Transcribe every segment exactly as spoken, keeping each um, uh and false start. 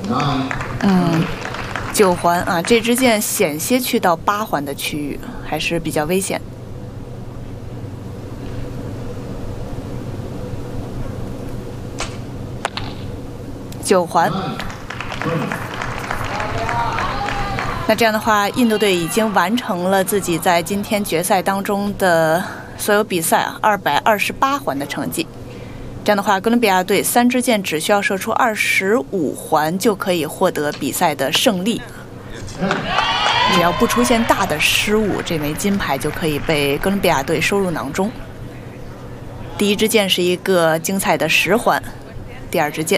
嗯，九环啊，这支箭险些去到八环的区域，还是比较危险。九环。那这样的话，印度队已经完成了自己在今天决赛当中的所有比赛啊，二百二十八环的成绩。这样的话，哥伦比亚队三支箭只需要射出二十五环就可以获得比赛的胜利。只要不出现大的失误，这枚金牌就可以被哥伦比亚队收入囊中。第一支箭是一个精彩的十环，第二支箭。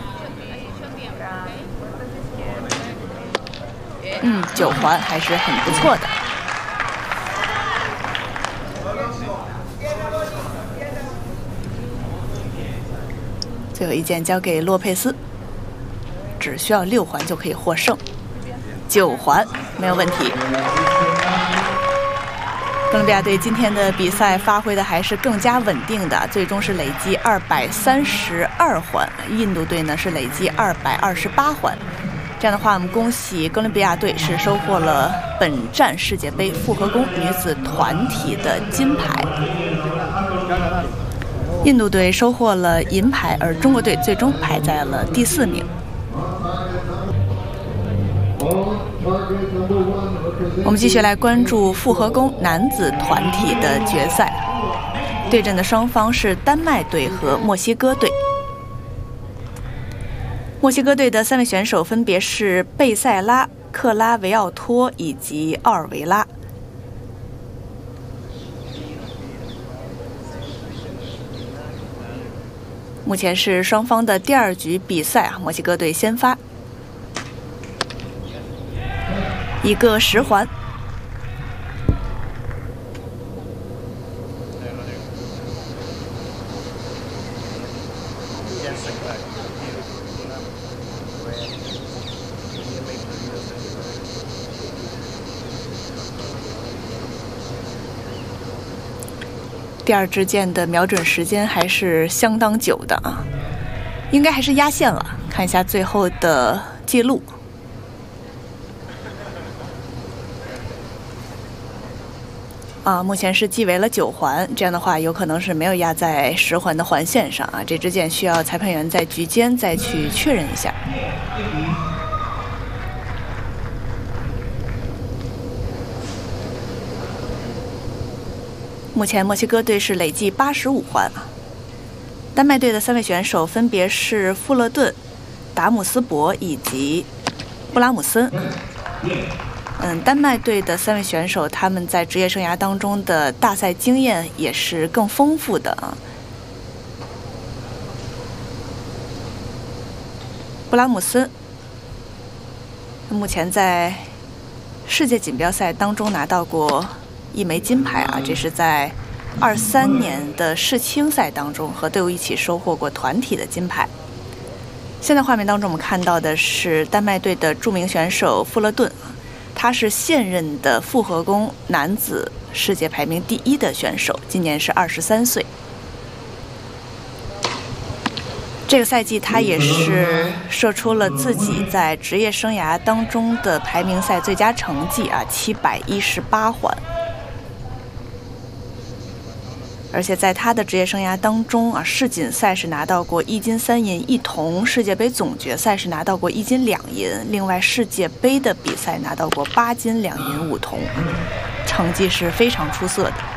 嗯，九环还是很不错的。最后一箭交给洛佩斯，只需要六环就可以获胜。九环没有问题。哥伦比亚队今天的比赛发挥的还是更加稳定的，最终是累计二百三十二环，印度队呢是累计二百二十八环。这样的话，我们恭喜哥伦比亚队是收获了本站世界杯复合弓女子团体的金牌。印度队收获了银牌，而中国队最终排在了第四名。我们继续来关注复合弓男子团体的决赛，对阵的双方是丹麦队和墨西哥队。墨西哥队的三位选手分别是贝塞拉、克拉维奥托以及奥尔维拉。目前是双方的第二局比赛啊，墨西哥队先发，一个十环。第二支箭的瞄准时间还是相当久的啊，应该还是压线了。看一下最后的记录。啊，目前是计为了九环，这样的话有可能是没有压在十环的环线上啊。这支箭需要裁判员在局间再去确认一下。目前墨西哥队是累计八十五环，丹麦队的三位选手分别是富勒顿、达姆斯伯以及布拉姆森。嗯，丹麦队的三位选手他们在职业生涯当中的大赛经验也是更丰富的啊。布拉姆森目前在世界锦标赛当中拿到过一枚金牌啊，这是在二三年的世青赛当中和队伍一起收获过团体的金牌。现在画面当中我们看到的是丹麦队的著名选手富勒顿，他是现任的复合弓男子世界排名第一的选手，今年是二十三岁。这个赛季他也是射出了自己在职业生涯当中的排名赛最佳成绩啊，七百一十八环。而且在他的职业生涯当中啊，世锦赛是拿到过一金三银一铜，世界杯总决赛是拿到过一金两银，另外世界杯的比赛拿到过八金两银五铜，成绩是非常出色的。